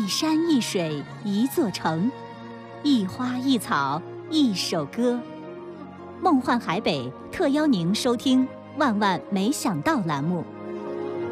山一水一座城，一花一草一首歌。梦幻海北特邀您收听《万万没想到》栏目。